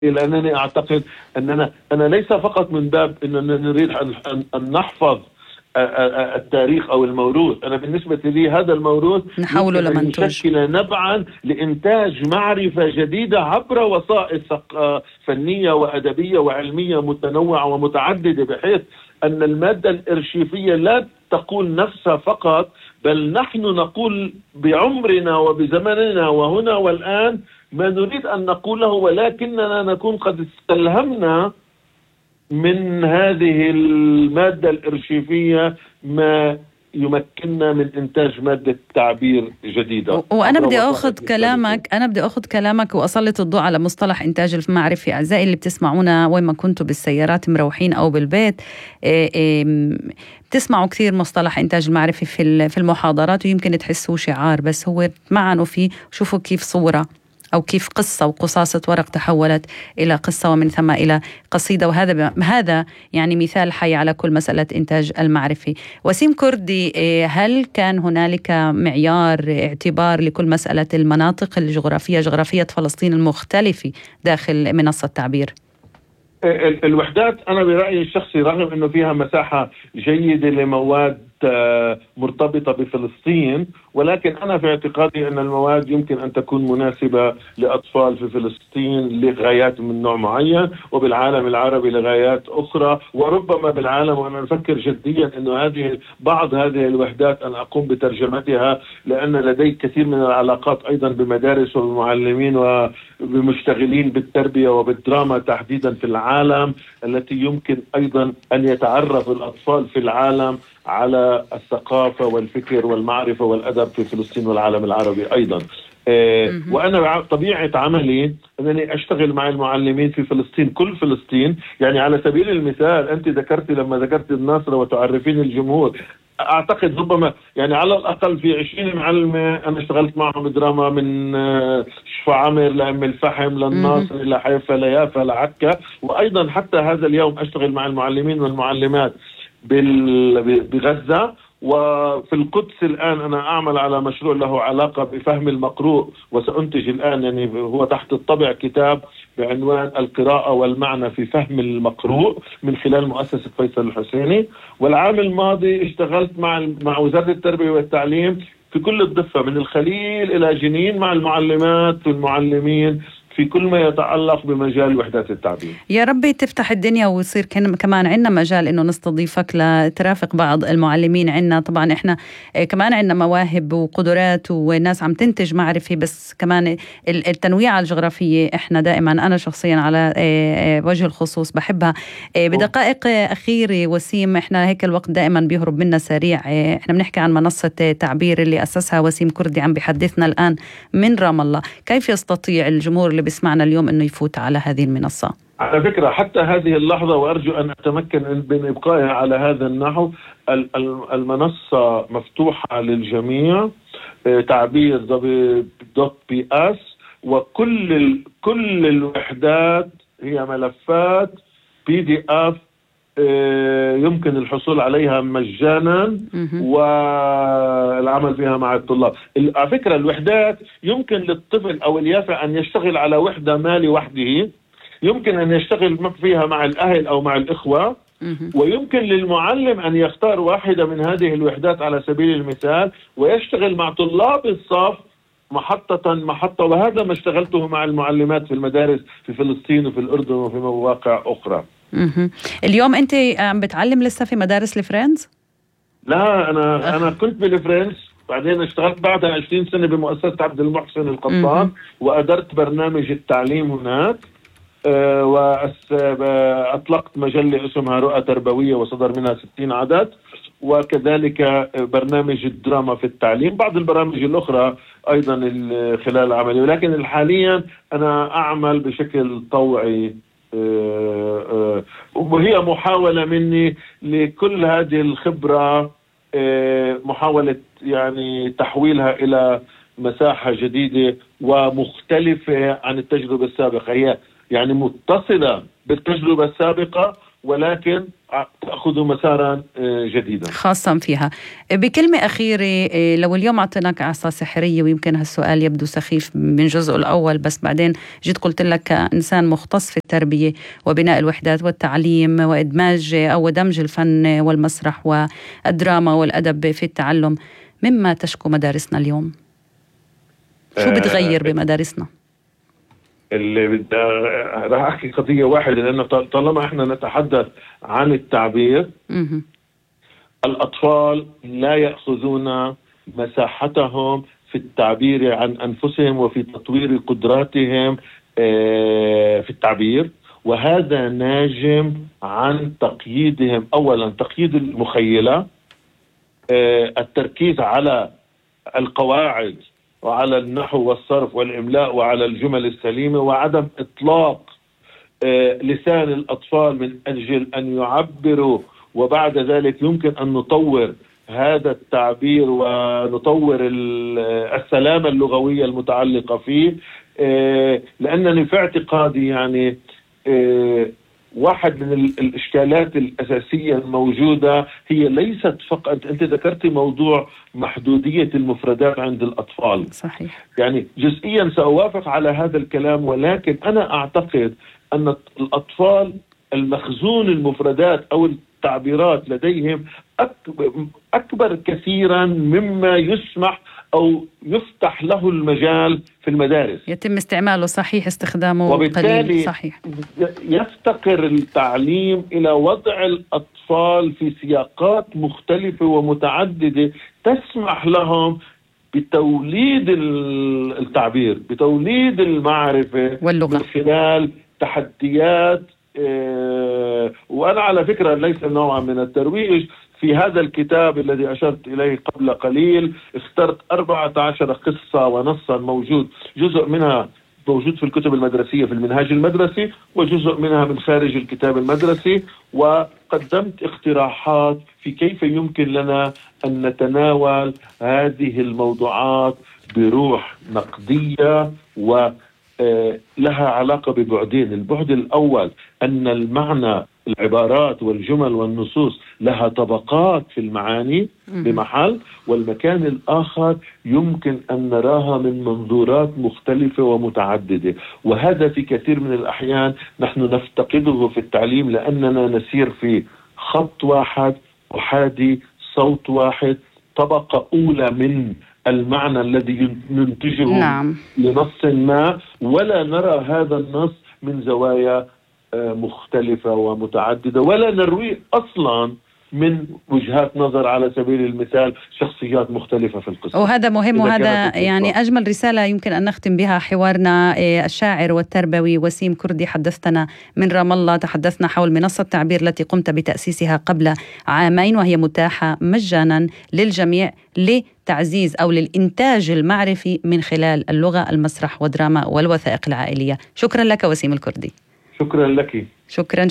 لأنني أعتقد أنا ليس فقط من باب أننا نريد أن نحفظ التاريخ أو الموروث. أنا بالنسبة لي هذا الموروث نحوله لمنتوج، يشكل نبعا لإنتاج معرفة جديدة عبر وسائط فنية وأدبية وعلمية متنوعة ومتعددة، بحيث أن المادة الإرشيفية لا تقول نفسها فقط، بل نحن نقول بعمرنا وبزمننا وهنا والآن ما نريد أن نقوله، ولكننا نكون قد استلهمنا من هذه المادة الإرشيفية ما يمكننا من إنتاج مادة تعبير جديدة. وأنا بدي أخذ كلامك وأسلط الضوء على مصطلح إنتاج المعرفي. أعزائي اللي بتسمعونا وين ما كنتوا، بالسيارات، مروحين أو بالبيت، بتسمعوا كثير مصطلح إنتاج المعرفي في المحاضرات، ويمكن تحسوا شعار، بس هو معنوا فيه. شوفوا كيف صورة أو كيف قصة وقصاصة ورق تحولت إلى قصة، ومن ثم إلى قصيدة. وهذا يعني مثال حي على كل مسألة إنتاج المعرفي. وسيم كردي، هل كان هنالك معيار اعتبار لكل مسألة المناطق الجغرافية، جغرافية فلسطين المختلفة داخل منصة تعبير؟ الوحدات أنا برأيي الشخصي، رغم أنه فيها مساحة جيدة لمواد مرتبطة بفلسطين، ولكن أنا في اعتقادي أن المواد يمكن أن تكون مناسبة لأطفال في فلسطين لغايات من نوع معين، وبالعالم العربي لغايات أخرى، وربما بالعالم. وأنا أفكر جديا أنه بعض هذه الوحدات أن أقوم بترجمتها، لأن لدي كثير من العلاقات أيضا بمدارس وبمعلمين وبمشتغلين بالتربية وبالدراما تحديدا في العالم، التي يمكن أيضا أن يتعرف الأطفال في العالم على الثقافة والفكر والمعرفة والأدب في فلسطين والعالم العربي أيضا. وأنا طبيعة عملي أنني أشتغل مع المعلمين في فلسطين، كل فلسطين. يعني على سبيل المثال أنت لما ذكرت الناصرة وتعرفين الجمهور، أعتقد ربما يعني على الأقل في 20 معلمة أنا اشتغلت معهم دراما، من شفا عمر لأم الفحم للناصر لحيفا ليافا لعكا. وأيضا حتى هذا اليوم أشتغل مع المعلمين والمعلمات بغزة. وفي القدس الآن أنا أعمل على مشروع له علاقة بفهم المقروء، وسأنتج الآن يعني هو تحت الطبع كتاب بعنوان القراءة والمعنى في فهم المقروء من خلال مؤسسة فيصل الحسيني. والعام الماضي اشتغلت مع وزارة التربية والتعليم في كل الضفة من الخليل إلى جنين مع المعلمات والمعلمين في كل ما يتعلق بمجال وحدات التعبير. يا ربي تفتح الدنيا ويصير كمان عندنا مجال إنه نستضيفك لترافق بعض المعلمين عنا. طبعا إحنا كمان عندنا مواهب وقدرات وناس عم تنتج معرفي، بس كمان التنويع الجغرافية إحنا دائما، أنا شخصيا على وجه الخصوص بحبها. بدقائق أخيرة وسيم، إحنا هيك الوقت دائما بيهرب منا سريع. إحنا بنحكي عن منصة تعبير اللي أسسها وسيم كردي، عم بيحدثنا الآن من رام الله. كيف يستطيع الجمهور اللي بيسمعنا اليوم انه يفوت على هذه المنصة؟ على فكرة حتى هذه اللحظة، وارجو ان اتمكن من ابقائها على هذا النحو، المنصة مفتوحة للجميع. تعبير .bs، وكل الوحدات هي ملفات PDF يمكن الحصول عليها مجانا والعمل فيها مع الطلاب. على فكرة الوحدات يمكن للطفل أو اليافع أن يشتغل على وحدة ما لوحده، يمكن أن يشتغل فيها مع الأهل أو مع الإخوة، ويمكن للمعلم أن يختار واحدة من هذه الوحدات على سبيل المثال ويشتغل مع طلاب الصف محطة. وهذا ما اشتغلته مع المعلمات في المدارس في فلسطين وفي الأردن وفي مواقع أخرى. اليوم أنت عم بتعلم لسه في مدارس الفريندز؟ لا، أنا كنت بالفريندز، بعدين اشتغلت بعدها 20 سنة بمؤسسة عبد المحسن القطان، وأدرت برنامج التعليم هناك. وأطلقت مجلة اسمها رؤى تربوية وصدر منها 60 عدد، وكذلك برنامج الدراما في التعليم، بعض البرامج الأخرى أيضا خلال عملي. ولكن حاليا أنا أعمل بشكل طوعي، وهي محاولة مني لكل هذه الخبرة، محاولة يعني تحويلها إلى مساحة جديدة ومختلفة عن التجربة السابقة. هي يعني متصلة بالتجربة السابقة، ولكن تأخذ مسارا جديدا خاصا فيها. بكلمة أخيرة، لو اليوم أعطيناك عصا سحرية، ويمكن هالسؤال يبدو سخيف من جزء الأول، بس بعدين جيت قلت لك كإنسان مختص في التربية وبناء الوحدات والتعليم وإدماج أو دمج الفن والمسرح والدراما والأدب في التعلم، مما تشكو مدارسنا اليوم؟ شو بتغير بمدارسنا؟ اللي راح أحكي قضية واحدة، لأنه طالما إحنا نتحدث عن التعبير، الأطفال لا يأخذون مساحتهم في التعبير عن أنفسهم وفي تطوير قدراتهم في التعبير، وهذا ناجم عن تقييدهم. أولا تقييد المخيلة، التركيز على القواعد وعلى النحو والصرف والإملاء وعلى الجمل السليمة، وعدم إطلاق لسان الأطفال من أجل أن يعبروا، وبعد ذلك يمكن أن نطور هذا التعبير ونطور السلامة اللغوية المتعلقة فيه. لأنني في اعتقادي يعني واحد من الإشكالات الأساسية الموجودة هي ليست فقط، أنت ذكرتي موضوع محدودية المفردات عند الأطفال. صحيح. يعني جزئيا سأوافق على هذا الكلام، ولكن أنا أعتقد أن الأطفال المخزون المفردات أو التعبيرات لديهم أكبر كثيرا مما يسمح أو يفتح له المجال في المدارس، يتم استعماله. صحيح، استخدامه وبالتالي صحيح. يفتقر التعليم إلى وضع الأطفال في سياقات مختلفة ومتعددة تسمح لهم بتوليد التعبير، بتوليد المعرفة واللغة من خلال تحديات. وأنا على فكرة ليس نوعا من الترويج، في هذا الكتاب الذي أشرت إليه قبل قليل اخترت 14 قصة ونصا موجود، جزء منها موجود في الكتب المدرسية في المنهاج المدرسي، وجزء منها من خارج الكتاب المدرسي، وقدمت اقتراحات في كيف يمكن لنا أن نتناول هذه الموضوعات بروح نقدية ولها علاقة ببعدين. البعد الأول أن المعنى، العبارات والجمل والنصوص لها طبقات في المعاني بمحل، والمكان الآخر يمكن أن نراها من منظورات مختلفة ومتعددة، وهذا في كثير من الأحيان نحن نفتقده في التعليم، لأننا نسير في خط واحد أحادي، صوت واحد، طبقة أولى من المعنى الذي ننتجه نعم. لنص ما، ولا نرى هذا النص من زوايا مختلفة ومتعددة، ولا نروي أصلا من وجهات نظر على سبيل المثال شخصيات مختلفة في القصة. وهذا مهم، وهذا يعني أجمل رسالة يمكن أن نختم بها حوارنا. الشاعر والتربوي وسيم كردي حدثتنا من رام الله، تحدثنا حول منصة تعبير التي قمت بتأسيسها قبل عامين، وهي متاحة مجانا للجميع لتعزيز أو للإنتاج المعرفي من خلال اللغة، المسرح والدراما والوثائق العائلية. شكرا لك وسيم الكردي. شكرا لك. شكرا.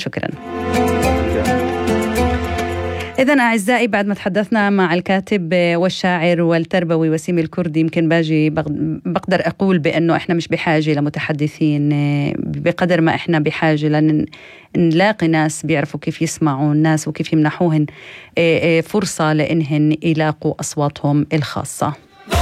إذن أعزائي، بعد ما تحدثنا مع الكاتب والشاعر والتربوي وسيم الكردي، يمكن بقدر أقول بأنه إحنا مش بحاجة لمتحدثين بقدر ما إحنا بحاجة لأن نلاقي ناس بيعرفوا كيف يسمعوا الناس وكيف يمنحوهن فرصة لإنهن يلاقوا أصواتهم الخاصة.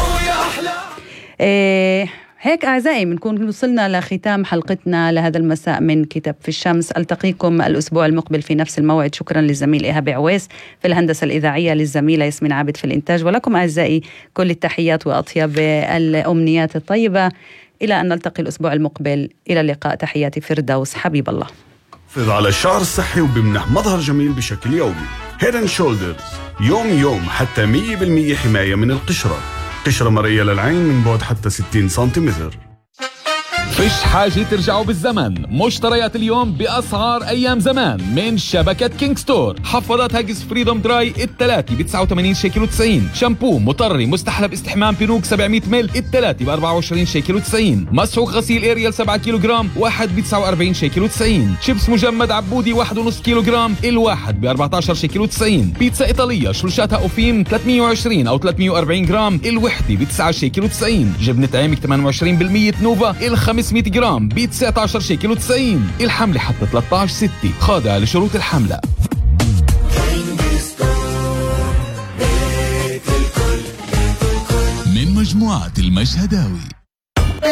هيك أعزائي بنكون وصلنا لختام حلقتنا لهذا المساء من كتاب في الشمس. ألتقيكم الأسبوع المقبل في نفس الموعد. شكرا للزميل إيهاب عويس في الهندسة الإذاعية، للزميلة ياسمين عابد في الإنتاج، ولكم أعزائي كل التحيات وأطيب الأمنيات الطيبة. إلى أن نلتقي الأسبوع المقبل، إلى اللقاء. تحياتي فردوس حبيب الله. حافظ على الشعر الصحي وبمنح مظهر جميل بشكل يومي. هيد & شولدرز، يوم حتى 100% حماية من القشرة. قشرة مرئية للعين من بعد حتى 60 سنتيمتر. فيش حاجة ترجعوا بالزمن. مشتريات اليوم بأسعار أيام زمان من شبكة كينج ستور. حفاضات هاجس فريدوم دراي الثلاثة ب89 شيكل و90. شامبو مطري مستحلب استحمام بينوك 700 مل الثلاثة ب24 شيكل و90. مسحوق غسيل اريال 7 كيلوغرام واحد ب49 شيكل و90. شيبس مجمد عبودي 1.5 كيلوغرام الواحد ب14 شيكل و90. بيتزا إيطالية شلشاتها أوفيم 320 أو 340 جرام الوحدة ب9 شيكل و90. جبنة عيمك 28% نوفا 500 جرام ب19 شيكل و90. الحملة حتى 13/6 خاضعة لشروط الحملة. مجموعة المشهداوي.